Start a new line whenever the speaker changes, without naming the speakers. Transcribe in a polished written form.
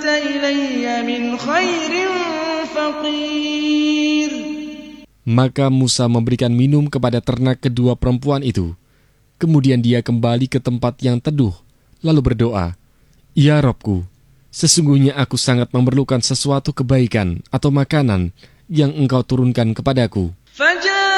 أنت إلي من خير فقير.
Maka Musa memberikan minum kepada ternak kedua perempuan itu. Kemudian dia kembali ke tempat yang teduh, lalu berdoa, "Ya Rabbku, sesungguhnya aku sangat memerlukan sesuatu kebaikan atau makanan yang Engkau turunkan kepadaku."